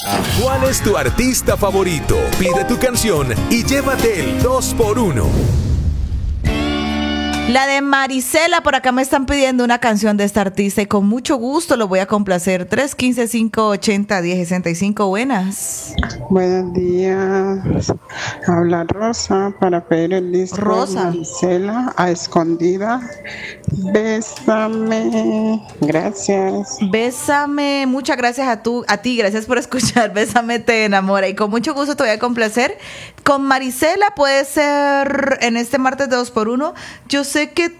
¿Cuál es tu artista favorito? Pide tu canción y llévate el 2x1. La de Marisela, por acá me están pidiendo una canción de esta artista y con mucho gusto lo voy a complacer. 315-580-1065, buenas. Buenos días. Habla Rosa para pedir el disco Rosa. Marisela a escondida. Bésame. Gracias. Bésame, muchas gracias a ti, gracias por escuchar. Bésame te enamora y con mucho gusto te voy a complacer. Con Marisela puede ser en este martes de 2x1. Yo sé que